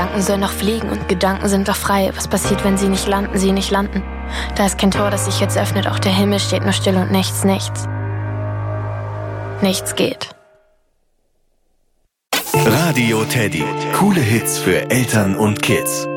Gedanken sollen doch fliegen und Gedanken sind doch frei. Was passiert, wenn sie nicht landen, sie nicht landen? Da ist kein Tor, das sich jetzt öffnet, auch der Himmel steht nur still und nichts, nichts. Nichts geht. Radio Teddy. Coole Hits für Eltern und Kids.